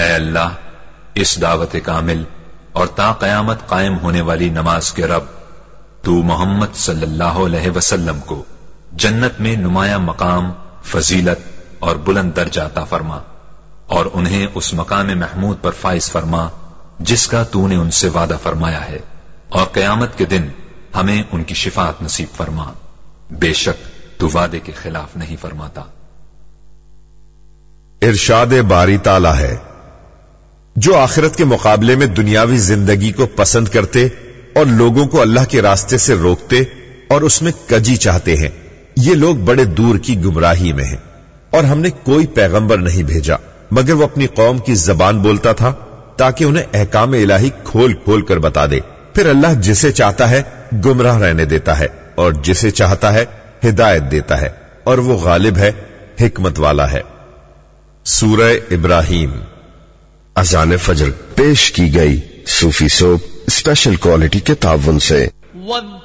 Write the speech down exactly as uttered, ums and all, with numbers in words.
اے اللہ، اس دعوت کامل اور تا قیامت قائم ہونے والی نماز کے رب، تو محمد صلی اللہ علیہ وسلم کو جنت میں نمایاں مقام، فضیلت اور بلند درجہ عطا فرما، اور انہیں اس مقام محمود پر فائز فرما جس کا تو نے ان سے وعدہ فرمایا ہے، اور قیامت کے دن ہمیں ان کی شفاعت نصیب فرما، بے شک تو وعدے کے خلاف نہیں فرماتا۔ ارشاد باری تعالی ہے، جو آخرت کے مقابلے میں دنیاوی زندگی کو پسند کرتے اور لوگوں کو اللہ کے راستے سے روکتے اور اس میں کجی چاہتے ہیں، یہ لوگ بڑے دور کی گمراہی میں ہیں۔ اور ہم نے کوئی پیغمبر نہیں بھیجا مگر وہ اپنی قوم کی زبان بولتا تھا تاکہ انہیں احکام الہی کھول کھول کر بتا دے۔ پھر اللہ جسے چاہتا ہے گمراہ رہنے دیتا ہے اور جسے چاہتا ہے ہدایت دیتا ہے، اور وہ غالب ہے، حکمت والا ہے۔ سورہ ابراہیم۔ اذان فجر پیش کی گئی صوفی سوپ اسپیشل کوالٹی کے تعاون سے۔